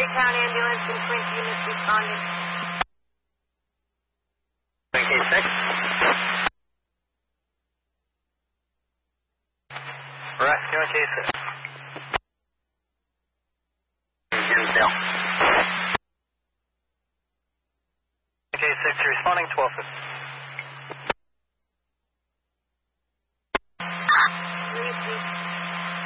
Town ambulance and Twin units responding. K6. Rescue K6. Hinsdale. K6 responding 1250.